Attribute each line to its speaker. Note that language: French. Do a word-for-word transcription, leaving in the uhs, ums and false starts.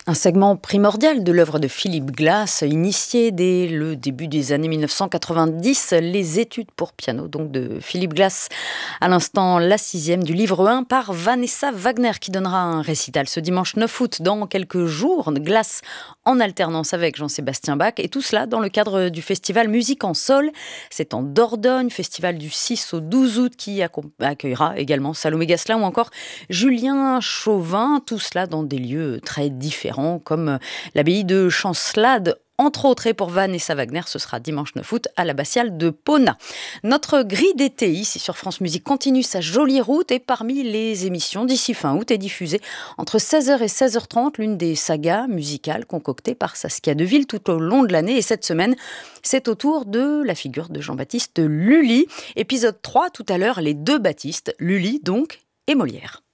Speaker 1: Un segment primordial de l'œuvre de Philip Glass, initié dès le début des années mille neuf cent quatre-vingt-dix, les études pour piano donc de Philip Glass. À l'instant, la sixième du livre un par Vanessa Wagner qui donnera un récital ce dimanche neuf août dans quelques jours. Glass en alternance avec Jean-Sébastien Bach et tout cela dans le cadre du festival Musique en Sol. C'est en Dordogne, festival du six au douze août qui accueillera également Salomé Gosselin ou encore Julien Chauvin. Tout cela dans des lieux très différents comme l'abbaye de Chancelade, entre autres. Et pour Vanessa Wagner, ce sera dimanche neuf août à l'abbatiale de Pona. Notre grille d'été ici sur France Musique continue sa jolie route et parmi les émissions d'ici fin août est diffusée entre seize heures et seize heures trente l'une des sagas musicales concoctées par Saskia Deville tout au long de l'année. Et cette semaine, c'est au tour de la figure de Jean-Baptiste Lully. Épisode trois, tout à l'heure, les deux Baptistes, Lully donc et Molière.